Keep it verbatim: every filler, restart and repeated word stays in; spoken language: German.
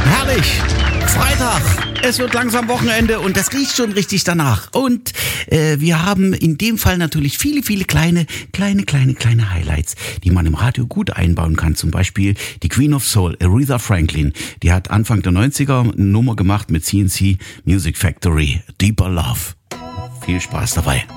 Herrlich! Freitag, es wird langsam Wochenende und das riecht schon richtig danach. Und äh, wir haben in dem Fall natürlich viele, viele kleine, kleine, kleine, kleine Highlights, die man im Radio gut einbauen kann. Zum Beispiel die Queen of Soul, Aretha Franklin. Die hat Anfang der neunziger eine Nummer gemacht mit C and C Music Factory, Deeper Love. Viel Spaß dabei.